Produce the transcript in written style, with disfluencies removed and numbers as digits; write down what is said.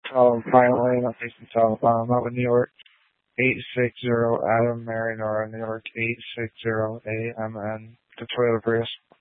Pilot Lane, Mason, Alabama, New York 860, Adam Mary, Nora, New York 860, AMN, the Toyota Prius.